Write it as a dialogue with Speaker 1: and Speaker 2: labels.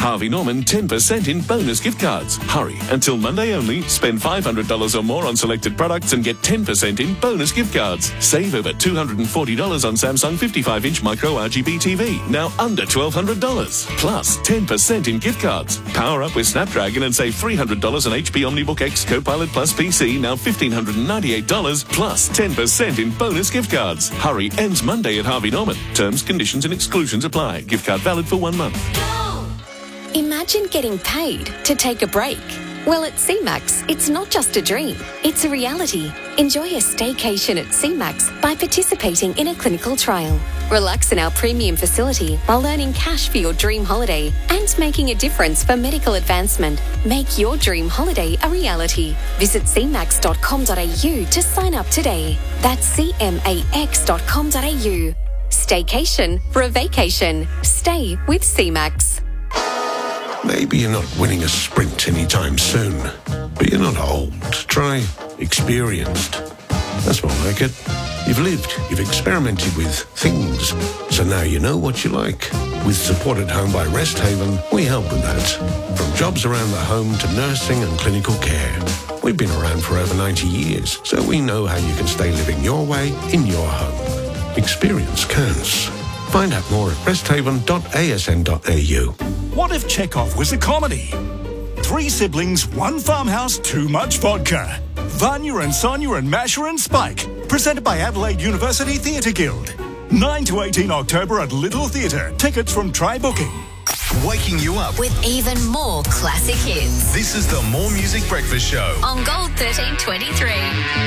Speaker 1: Harvey Norman 10% in bonus gift cards. Hurry, until Monday only. Spend $500 or more on selected products and get 10% in bonus gift cards. Save over $240 on Samsung 55-inch micro RGB TV, now under $1,200. Plus 10% in gift cards. Power up with Snapdragon and save $300 on HP OmniBook X Copilot Plus PC, now $1,598, plus 10% in bonus gift cards. Hurry, ends Monday at Harvey Norman. Terms, conditions and exclusions apply. Gift card valid for 1 month.
Speaker 2: Imagine getting paid to take a break. Well, at CMAX, it's not just a dream, it's a reality. Enjoy a staycation at CMAX by participating in a clinical trial. Relax in our premium facility while earning cash for your dream holiday and making a difference for medical advancement. Make your dream holiday a reality. Visit cmax.com.au to sign up today. That's cmax.com.au. Staycation for a vacation. Stay with CMAX.
Speaker 3: Maybe you're not winning a sprint anytime soon, but you're not old. Try experienced. That's more like it. You've lived, you've experimented with things, so now you know what you like. With Support at Home by Rest Haven, we help with that. From jobs around the home to nursing and clinical care. We've been around for over 90 years, so we know how you can stay living your way in your home. Experience counts. Find out more at resthaven.asn.au.
Speaker 4: What if Chekhov was a comedy? 3 siblings, 1 farmhouse, too much vodka. Vanya and Sonia and Masha and Spike. Presented by Adelaide University Theatre Guild. 9 to 18 October at Little Theatre. Tickets from Try Booking.
Speaker 5: Waking you up
Speaker 6: with even more classic hits.
Speaker 5: This is the More Music Breakfast Show
Speaker 6: On Gold 1323.